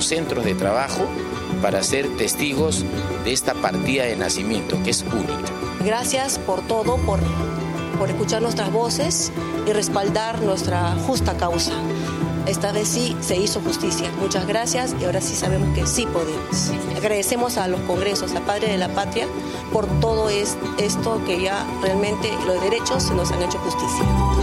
sus centros de trabajo para ser testigos de esta partida de nacimiento que es única. Gracias por todo, por escuchar nuestras voces y respaldar nuestra justa causa. Esta vez sí se hizo justicia. Muchas gracias y ahora sí sabemos que sí podemos. Agradecemos a los congresos, a Padre de la Patria, por todo esto que ya realmente los derechos se nos han hecho justicia.